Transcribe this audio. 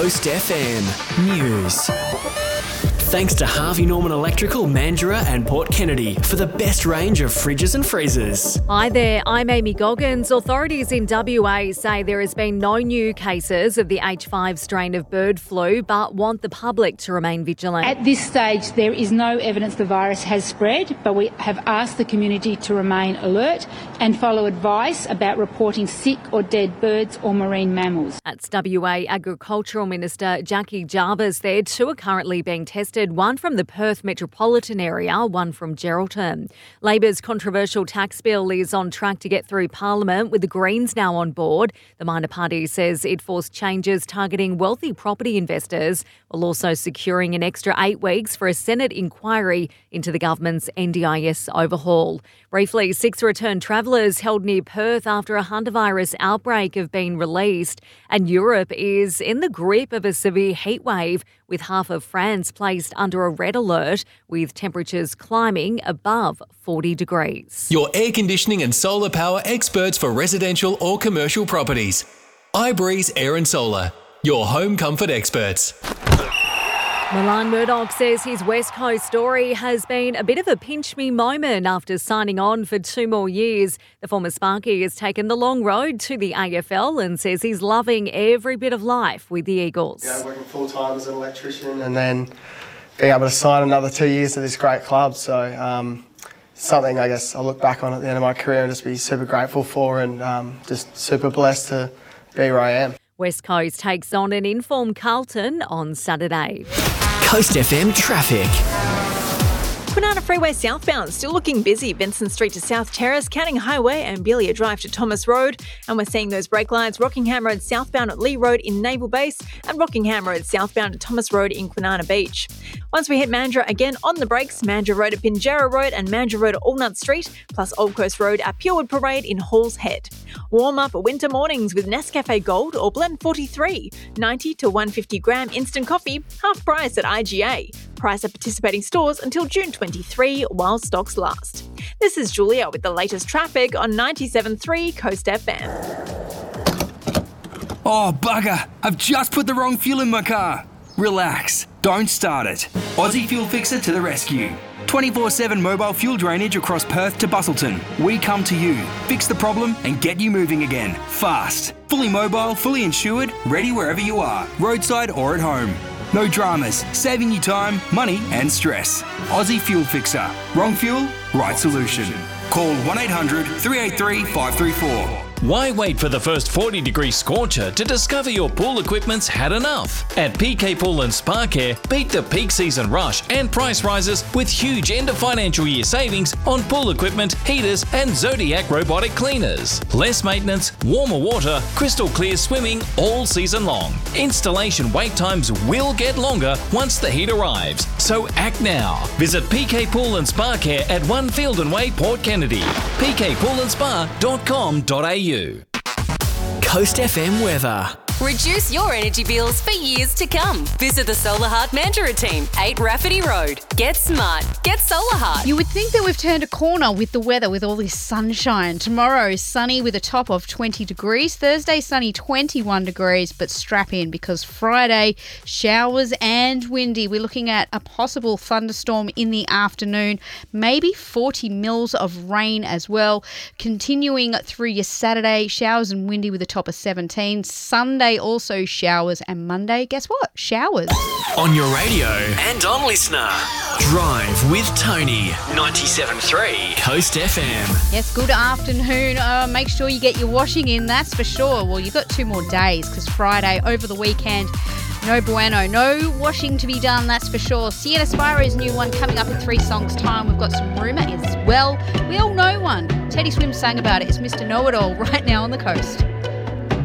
Coast FM News. Thanks to Harvey Norman Electrical, Mandurah and Port Kennedy for the best range of fridges and freezers. Hi there, I'm Amy Goggins. Authorities in WA say there has been no new cases of the H5 strain of bird flu, but want the public to remain vigilant. At this stage, there is no evidence the virus has spread, but we have asked the community to remain alert and follow advice about reporting sick or dead birds or marine mammals. That's WA Agricultural Minister Jackie Jarvis there. Two are currently being tested, one from the Perth metropolitan area, one from Geraldton. Labor's controversial tax bill is on track to get through Parliament, with the Greens now on board. The minor party says it forced changes targeting wealthy property investors, while also securing an extra 8 weeks for a Senate inquiry into the government's NDIS overhaul. Briefly, 6 returned travellers held near Perth after a hantavirus outbreak have been released, and Europe is in the grip of a severe heatwave, with half of France placed under a red alert, with temperatures climbing above 40 degrees. Your air conditioning and solar power experts for residential or commercial properties. iBreeze Air and Solar, your home comfort experts. Milan Murdoch says his West Coast story has been a bit of a pinch-me moment after signing on for 2 more years. The former Sparky has taken the long road to the AFL and says he's loving every bit of life with the Eagles. Yeah, working full-time as an electrician and then being able to sign another 2 years to this great club. So something I guess I'll look back on at the end of my career and just be super grateful for, and just super blessed to be where I am. West Coast takes on an informed Carlton on Saturday. Coast FM traffic. Kwinana Freeway southbound still looking busy. Benson Street to South Terrace, Canning Highway and Belia Drive to Thomas Road. And we're seeing those brake lines Rockingham Road southbound at Lee Road in Naval Base and Rockingham Road southbound at Thomas Road in Kwinana Beach. Once we hit Mandurah again on the brakes, Mandurah Road at Pinjarra Road and Mandurah Road at Allnut Street, plus Old Coast Road at Purewood Parade in Halls Head. Warm up winter mornings with Nescafe Gold or Blend 43, 90 to 150 gram instant coffee, half price at IGA. Price at participating stores until June 23 while stocks last. This is Julia with the latest traffic on 97.3 Coast FM. Oh, bugger! I've just put the wrong fuel in my car. Relax. Don't start it. Aussie Fuel Fixer to the rescue. 24/7 mobile fuel drainage across Perth to Busselton. We come to you, fix the problem and get you moving again. Fast. Fully mobile, fully insured, ready wherever you are, roadside or at home. No dramas, saving you time, money and stress. Aussie Fuel Fixer. Wrong fuel, right solution. Call 1800 383 534. Why wait for the first 40-degree scorcher to discover your pool equipment's had enough? At PK Pool and Spa Care, beat the peak season rush and price rises with huge end of financial year savings on pool equipment, heaters and Zodiac robotic cleaners. Less maintenance, warmer water, crystal clear swimming all season long. Installation wait times will get longer once the heat arrives, so act now. Visit PK Pool and Spa Care at 1 Fielden Way, Port Kennedy. pkpoolandspa.com.au. Coast FM weather. Reduce your energy bills for years to come. Visit the Solar Heart Mandurah team, 8 Rafferty Road. Get smart. Get Solar Heart. You would think that we've turned a corner with the weather, with all this sunshine. Tomorrow, sunny with a top of 20 degrees. Thursday, sunny 21 degrees, but strap in because Friday, showers and windy. We're looking at a possible thunderstorm in the afternoon, maybe 40 mils of rain as well. Continuing through your Saturday, showers and windy with a top of 17. Sunday, also showers, and Monday, guess what? Showers. On your radio and on Listener. Drive with Tony. 97.3 Coast FM. Yes, good afternoon. Make sure you get your washing in, that's for sure. Well, you've got 2 more days because Friday, over the weekend, no bueno. No washing to be done, that's for sure. Sienna Spiro's new one coming up in 3 songs' time. We've got some rumour as well. We all know one. Teddy Swim sang about it. It's Mr. Know-It-All right now on the coast.